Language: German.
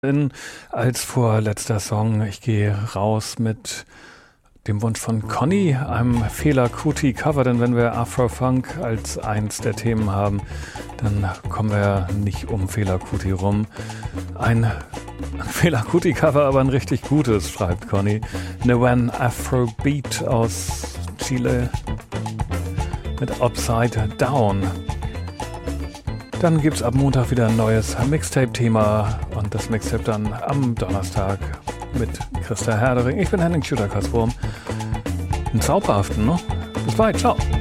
Als vorletzter Song. Ich gehe raus mit dem Wunsch von Conny, einem Fela Kuti Cover, denn wenn wir Afro-Funk als eins der Themen haben, dann kommen wir nicht um Fela Kuti rum. Ein Fela Kuti Cover, aber ein richtig gutes, schreibt Conny. Newen Afrobeat aus Chile mit Upside Down. Dann gibt es ab Montag wieder ein neues Mixtape-Thema und das Mixtape dann am Donnerstag mit Christa Herdering. Ich bin Henning Schütter-Kasswurm. Einen zauberhaften, ne? Bis bald, ciao.